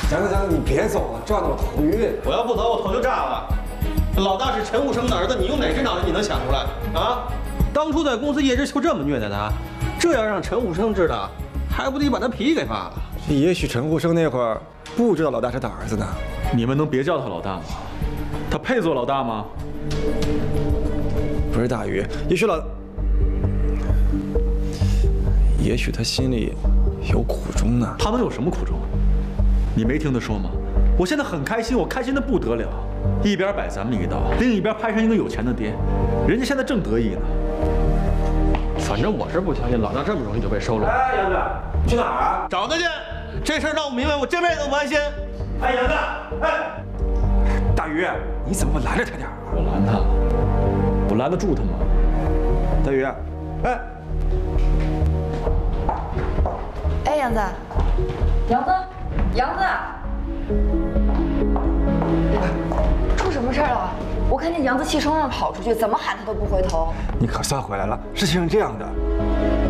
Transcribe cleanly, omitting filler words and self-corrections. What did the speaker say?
行了行了，你别走了，撞得我头晕。 我要不走，我头就炸了。老大是陈武生的儿子，你用哪只脑袋你能想出来啊？当初在公司叶知秋这么虐待他，这要让陈武生知道，还不得把他皮给扒了？ 也许陈武生那会儿不知道老大是他儿子呢。 你们能别叫他老大吗？他配做老大吗？ 不是大鱼，也许他心里有苦衷呢。 他能有什么苦衷？你没听他说吗？我现在很开心，我开心的不得了，一边摆咱们一道，另一边拍上一个有钱的爹，人家现在正得意呢。 反正我是不相信老大这么容易就被收了。 哎，杨子，去哪儿啊？ 找他去，这事儿闹不明白，我这辈子都不安心。 哎，杨子，哎，大鱼，你怎么不拦着他点儿啊？ 我拦他，我拦得住他吗？ 大鱼，哎， 哎，杨子，杨子，杨子，出什么事儿了？我看见杨子气冲冲地跑出去，怎么喊他都不回头。 你可算回来了。事情是这样的，